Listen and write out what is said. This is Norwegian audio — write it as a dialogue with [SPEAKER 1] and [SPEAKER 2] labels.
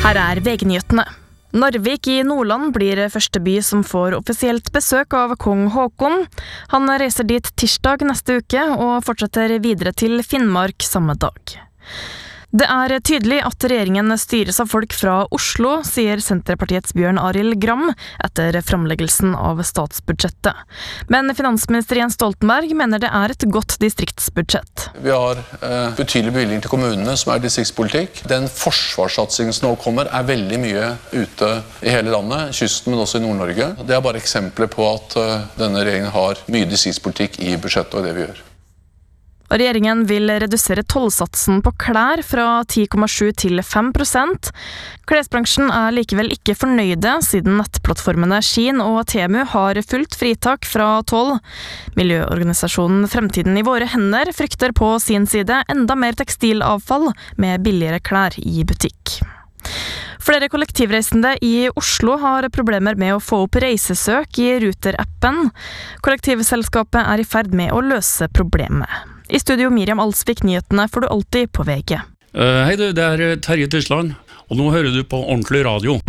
[SPEAKER 1] Her VG-nyhetene. Narvik i Nordland blir første by som får offisielt besøk av kong Håkon. Han reiser dit tirsdag neste uke og fortsetter videre til Finnmark samme dag. Det tydelig at regjeringen styres av folk fra Oslo, sier Senterpartiets Bjørn Arild Gram etter framleggelsen av statsbudsjettet. Men finansminister Jens Stoltenberg mener det et godt distriktsbudsjett.
[SPEAKER 2] Vi har betydelig bevilgning til kommunene som distriktspolitikk. Den forsvarssatsingen som nå kommer veldig mye ute i hele landet, kysten men også i Nord-Norge. Det bare eksempler på at denne regjeringen har mye distriktspolitikk i budsjettet og det vi gjør.
[SPEAKER 1] Regjeringen vil redusere tollsatsen på klær fra 10,7 til 5%. Klesbransjen likevel ikke fornøyde, siden nettplattformene Shein og Temu har fullt fritak fra toll. Miljøorganisasjonen Fremtiden i våre hender frykter på sin side enda mer tekstilavfall med billigere klær i butikk. Flere kollektivreisende i Oslo har problemer med å få opp reisesøk i Ruter-appen. Kollektivselskapet i ferd med å løse problemet. I studio Miriam Alsvik, nyhetene får du alltid på VG.
[SPEAKER 3] Hei du, det Terje Tysland, og nå hører du på Ordentlig Radio.